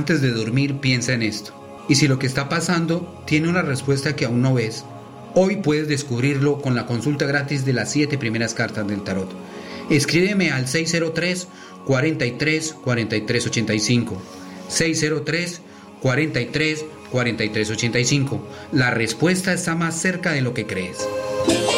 Antes de dormir, piensa en esto. Y si lo que está pasando tiene una respuesta que aún no ves, hoy puedes descubrirlo con la consulta gratis de las 7 primeras cartas del tarot. Escríbeme al 603 43 43 85. 603 43 43 85. La respuesta está más cerca de lo que crees.